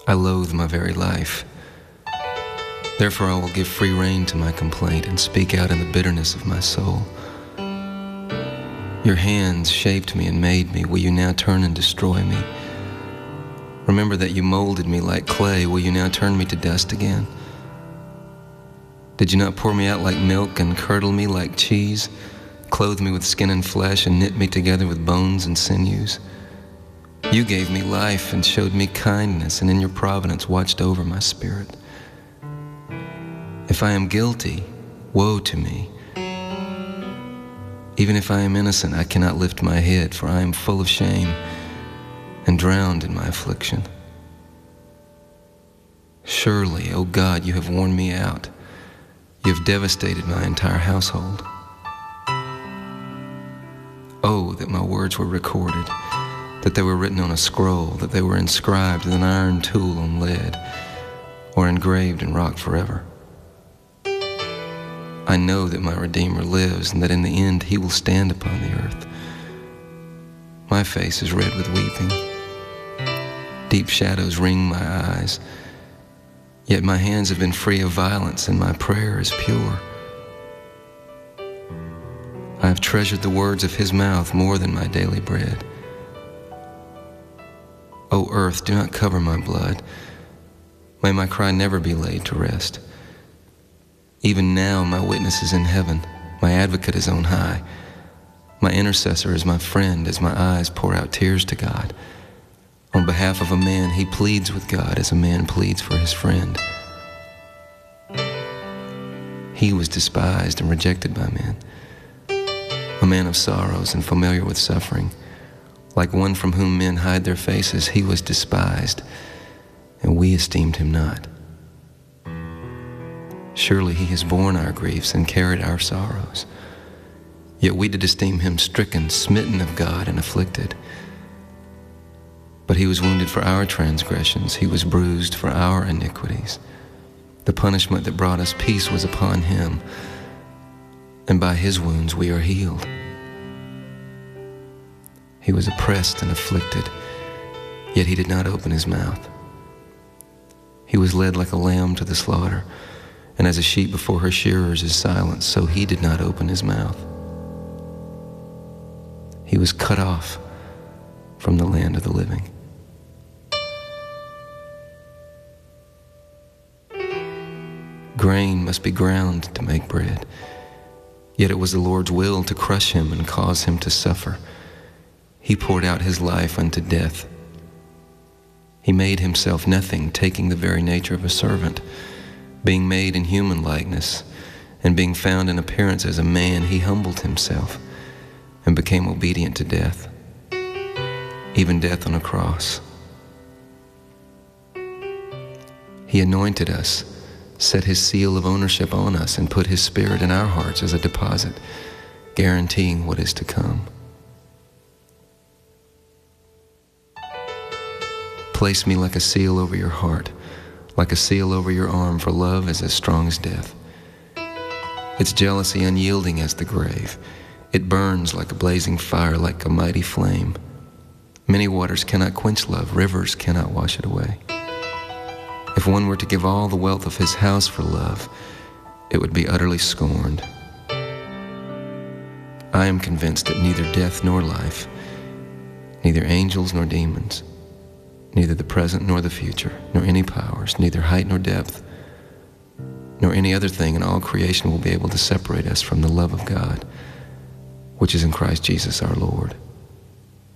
I loathe my very life. Therefore I will give free rein to my complaint and speak out in the bitterness of my soul. Your hands shaped me and made me. Will you now turn and destroy me? Remember that you molded me like clay. Will you now turn me to dust again? Did you not pour me out like milk and curdle me like cheese, clothe me with skin and flesh and knit me together with bones and sinews? You gave me life and showed me kindness, and in your providence watched over my spirit. If I am guilty, woe to me. Even if I am innocent, I cannot lift my head, for I am full of shame and drowned in my affliction. Surely, O God, you have worn me out. You have devastated my entire household. Oh, that my words were recorded, that they were written on a scroll, that they were inscribed with an iron tool on lead, or engraved in rock forever. I know that my Redeemer lives, and that in the end he will stand upon the earth. My face is red with weeping. Deep shadows ring my eyes. Yet my hands have been free of violence, and my prayer is pure. I have treasured the words of his mouth more than my daily bread. O earth, do not cover my blood. May my cry never be laid to rest. Even now my witness is in heaven, my advocate is on high. My intercessor is my friend as my eyes pour out tears to God. On behalf of a man, he pleads with God as a man pleads for his friend. He was despised and rejected by men, a man of sorrows and familiar with suffering. Like one from whom men hide their faces, he was despised, and we esteemed him not. Surely he has borne our griefs and carried our sorrows. Yet we did esteem him stricken, smitten of God, and afflicted. But he was wounded for our transgressions, he was bruised for our iniquities. The punishment that brought us peace was upon him, and by his wounds we are healed. He was oppressed and afflicted, yet he did not open his mouth. He was led like a lamb to the slaughter, and as a sheep before her shearers is silent, so he did not open his mouth. He was cut off from the land of the living. Grain must be ground to make bread, yet it was the Lord's will to crush him and cause him to suffer. He poured out his life unto death. He made himself nothing, taking the very nature of a servant. Being made in human likeness, and being found in appearance as a man, he humbled himself and became obedient to death, even death on a cross. He anointed us, set his seal of ownership on us, and put his spirit in our hearts as a deposit, guaranteeing what is to come. Place me like a seal over your heart, like a seal over your arm, for love is as strong as death. Its jealousy unyielding as the grave. It burns like a blazing fire, like a mighty flame. Many waters cannot quench love, rivers cannot wash it away. If one were to give all the wealth of his house for love, it would be utterly scorned. I am convinced that neither death nor life, neither angels nor demons, neither the present nor the future, nor any powers, neither height nor depth, nor any other thing in all creation will be able to separate us from the love of God, which is in Christ Jesus our Lord.